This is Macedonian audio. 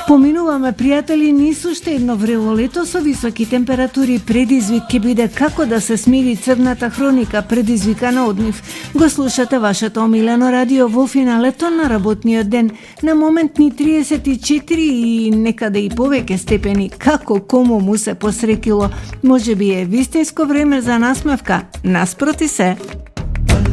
Поминуваме, пријатели, низ уште едно врело лето со високи температури. Предизвик ќе биде како да се смири црната хроника предизвикана од нив. Го слушате вашето омилено радио во финалето на работниот ден. На моментни 34 и некаде и повеќе степени. Како кому му се посрекило. Може би е вистинско време за насмевка. Наспроти се.